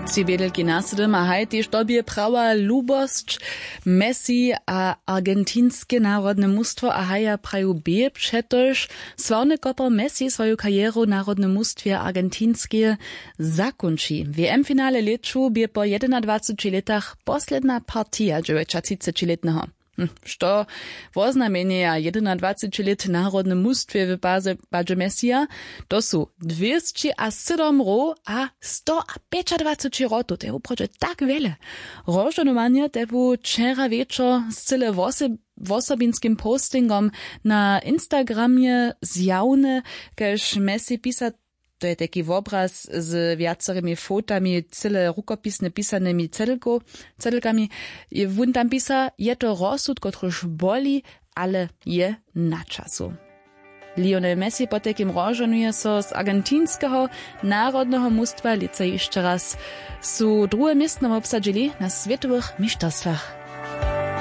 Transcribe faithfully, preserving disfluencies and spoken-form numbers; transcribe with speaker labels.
Speaker 1: Ci vedelki nasledem a haj tiež tobie prawa lubosť Messi a argentinske národne mužstvo a haja praju B, přetož slavný kopal Messi svoju kariéru národne mužstvie argentinske zakončí. V W M-finále leču bie po dwudziestych letach posledná partia dziewięćdziesięcioletného. Hm, što voznamenia dwudziestych let národne mužstvie v báze Badže Messia, to sú dwieście sedem ro a sto dwadzieścia pięć rotów. To je uproče tak veľa. Rožanovanie tebu včera večer s celé osobinskim postingom na Instagramie zjavne, kež Messi písa. To je taki obraz z viacerými fotami, celé rukopisne písanými cedelkami. Wun tam písa, je to rozsud, kotryž boli, ale je na času. Lionel Messi po takim rožanuje so z argentínskeho národného mužstva lice ešte raz sú druhé miestno obsadžili na svetových mišterstvách.